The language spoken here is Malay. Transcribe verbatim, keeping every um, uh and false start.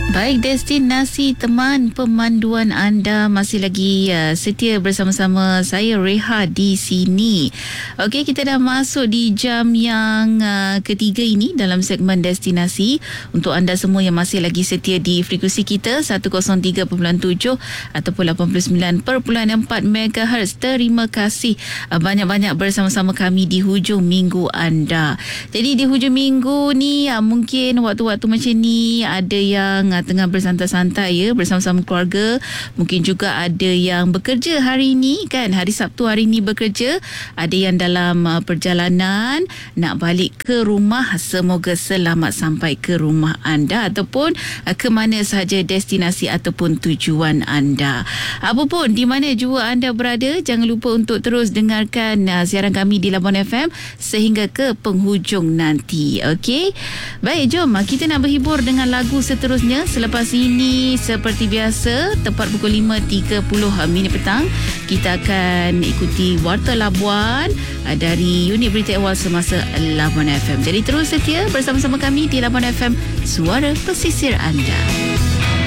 Baik, destinasi teman pemanduan anda masih lagi uh, setia bersama-sama saya Reha di sini. Okey, kita dah masuk di jam yang uh, ketiga ini dalam segmen destinasi. Untuk anda semua yang masih lagi setia di frekuensi kita seratus tiga perpuluhan tujuh ataupun lapan puluh sembilan perpuluhan empat megahertz. Terima kasih uh, banyak-banyak bersama-sama kami di hujung minggu anda. Jadi di hujung minggu ni uh, mungkin waktu-waktu macam ni ada yang uh, tengah bersantai-santai ya bersama-sama keluarga. Mungkin juga ada yang bekerja hari ini kan, hari Sabtu hari ini bekerja. Ada yang dalam uh, perjalanan nak balik ke rumah. Semoga selamat sampai ke rumah anda ataupun uh, ke mana sahaja destinasi ataupun tujuan anda. Apapun di mana jua anda berada, jangan lupa untuk terus dengarkan uh, siaran kami di Labuan F M sehingga ke penghujung nanti. Okey. Baik, jom kita nak berhibur dengan lagu seterusnya. Selepas ini seperti biasa tepat pukul lima tiga puluh minit petang kita akan ikuti Warta Labuan dari unit berita awal semasa Labuan F M. Jadi terus setia bersama-sama kami di Labuan F M, suara pesisir anda.